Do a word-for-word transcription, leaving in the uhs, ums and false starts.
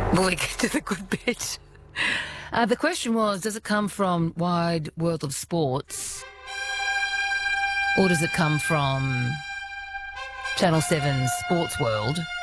Will we get to the good bit? Uh, the question was, does it come from Wide World of Sports or does it come from Channel seven's Sports World?